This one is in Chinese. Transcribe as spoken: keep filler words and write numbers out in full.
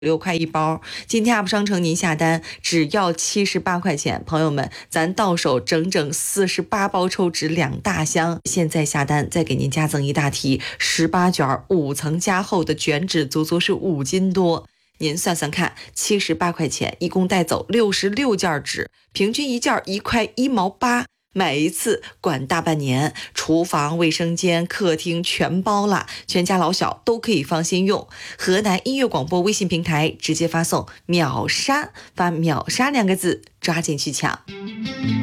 六块一包，今天 U P 商城您下单只要七十八块钱，朋友们，咱到手整整四十八包抽纸两大箱，现在下单再给您加赠一大提十八卷五层加厚的卷纸，足足是五斤多。您算算看，七十八块钱一共带走六十六件纸，平均一件一块一毛八。买一次管大半年，厨房、卫生间、客厅全包了，全家老小都可以放心用。河南音乐广播微信平台直接发送秒杀，发秒杀两个字抓紧去抢。